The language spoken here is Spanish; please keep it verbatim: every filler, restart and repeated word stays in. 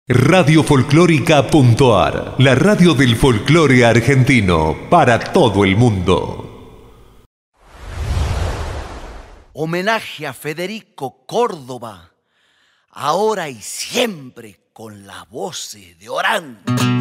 Radio Folclórica.ar, la radio del folclore argentino para todo el mundo. Homenaje a Federico Córdoba, ahora y siempre con las voces de Orán.